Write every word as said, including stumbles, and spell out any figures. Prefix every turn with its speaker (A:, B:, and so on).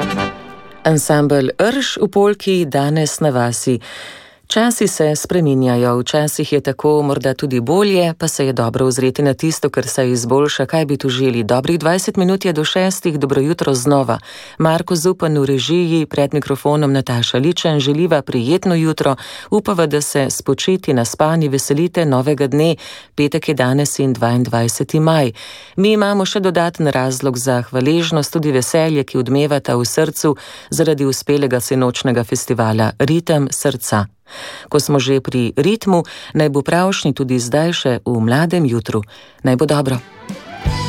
A: Ansambel Rž v polki danes na vasi. Časi se spreminjajo, včasih je tako morda tudi bolje, pa se je dobro ozreti na tisto, kar se izboljša, kaj bi tu želi. Dobrih dvajset minut je do šestih, dobro jutro znova. Marko Zupan v režiji, pred mikrofonom Nataša Ličen, želiva prijetno jutro, upava, da se spočiti naspani veselite novega dne, petek je danes in dvaindvajseti maj. Mi imamo še dodaten razlog za hvaležnost, tudi veselje, ki odmevata v srcu zaradi uspelega sinočnega festivala Ritem srca. Ko smo že pri ritmu, naj bo pravšnji tudi zdaj še v mladem jutru. Naj bo dobro.